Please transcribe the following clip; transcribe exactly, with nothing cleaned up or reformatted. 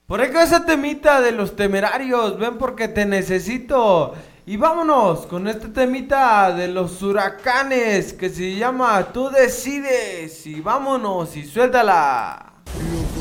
Por ahí con esa temita de los temerarios, ven porque te necesito. Y vámonos con este temita de los huracanes que se llama Tú decides. Y vámonos y suéltala.